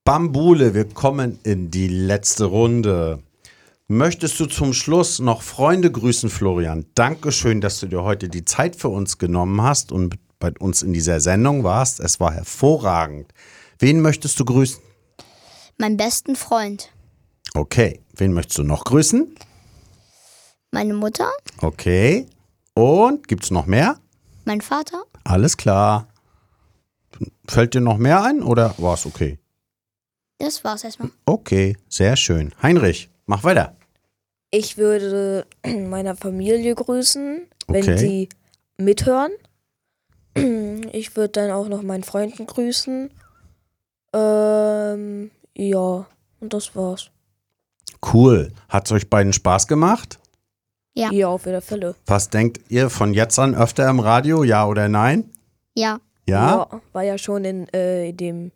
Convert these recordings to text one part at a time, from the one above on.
Bambule, wir kommen in die letzte Runde. Möchtest du zum Schluss noch Freunde grüßen, Florian? Dankeschön, dass du dir heute die Zeit für uns genommen hast und bei uns in dieser Sendung warst. Es war hervorragend. Wen möchtest du grüßen? Meinen besten Freund. Okay. Wen möchtest du noch grüßen? Meine Mutter. Okay. Und gibt's noch mehr? Mein Vater. Alles klar. Fällt dir noch mehr ein oder war es okay? Das war's erstmal. Okay, sehr schön. Heinrich, mach weiter. Ich würde meiner Familie grüßen, wenn Okay. die mithören. Ich würde dann auch noch meinen Freunden grüßen. Ja, und das war's. Cool. Hat's euch beiden Spaß gemacht? Ja. Ja, auf jeden Fall. Was denkt ihr von jetzt an öfter im Radio? Ja oder nein? Ja. Ja? War ja schon in dem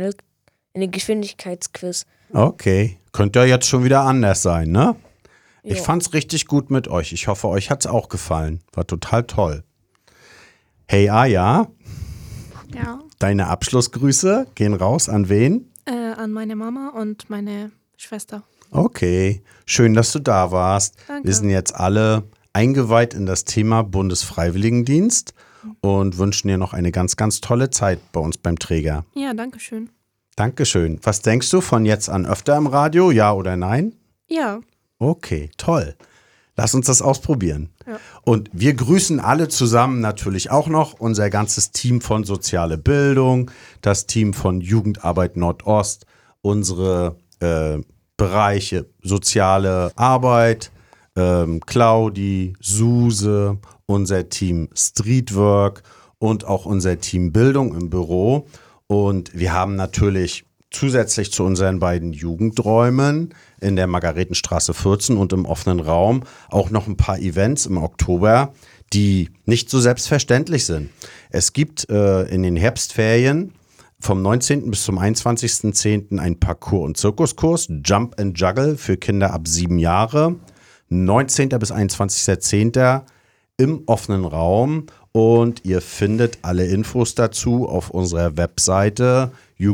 Geschwindigkeitsquiz. Okay. Könnte ja jetzt schon wieder anders sein, ne? Ich Ja. fand's richtig gut mit euch. Ich hoffe, euch hat's auch gefallen. War total toll. Hey Aja, Ja, deine Abschlussgrüße gehen raus an wen? an meine Mama und meine Schwester. Okay, schön, dass du da warst. Danke. Wir sind jetzt alle eingeweiht in das Thema Bundesfreiwilligendienst und wünschen dir noch eine ganz, ganz tolle Zeit bei uns beim Träger. Ja, danke schön. Dankeschön. Was denkst du von jetzt an öfter im Radio? Ja oder nein? Ja, Okay, toll. Lass uns das ausprobieren. Ja. Und wir grüßen alle zusammen natürlich auch noch unser ganzes Team von Soziale Bildung, das Team von Jugendarbeit Nordost, unsere Bereiche Soziale Arbeit, Claudi, Suse, unser Team Streetwork und auch unser Team Bildung im Büro. Und wir haben natürlich zusätzlich zu unseren beiden Jugendräumen in der Margaretenstraße 14 und im offenen Raum auch noch ein paar Events im Oktober, die nicht so selbstverständlich sind. Es gibt in den Herbstferien vom 19. bis zum 21.10. einen Parkour- und Zirkuskurs, Jump and Juggle für Kinder ab 7 Jahre, 19. bis 21.10. im offenen Raum. Und ihr findet alle Infos dazu auf unserer Webseite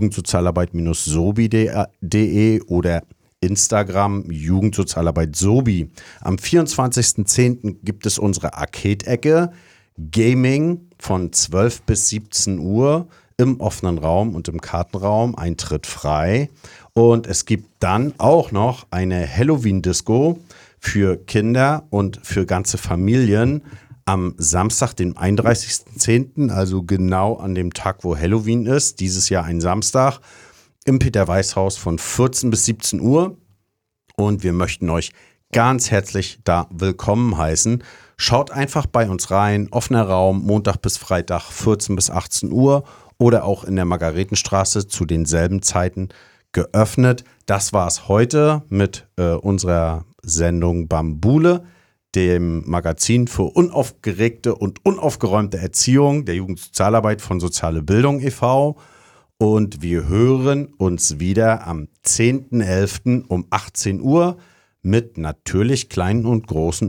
jugendsozialarbeit-sobi.de oder Instagram Jugendsozialarbeit Sobi. Am 24.10. gibt es unsere Arcade-Ecke, Gaming von 12 bis 17 Uhr im offenen Raum und im Kartenraum, Eintritt frei. Und es gibt dann auch noch eine Halloween-Disco für Kinder und für ganze Familien am Samstag, den 31.10., also genau an dem Tag, wo Halloween ist, dieses Jahr ein Samstag, im Peter-Weiß-Haus von 14 bis 17 Uhr. Und wir möchten euch ganz herzlich da willkommen heißen. Schaut einfach bei uns rein, offener Raum, Montag bis Freitag, 14 bis 18 Uhr oder auch in der Margaretenstraße zu denselben Zeiten geöffnet. Das war's heute mit unserer Sendung Bambule, dem Magazin für unaufgeregte und unaufgeräumte Erziehung der Jugendsozialarbeit von Soziale Bildung e.V. Und wir hören uns wieder am 10.11. um 18 Uhr mit natürlich kleinen und großen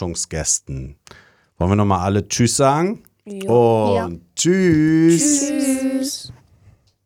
Überraschungsgästen. Wollen wir nochmal alle Tschüss sagen? Ja. Und Tschüss. Tschüss.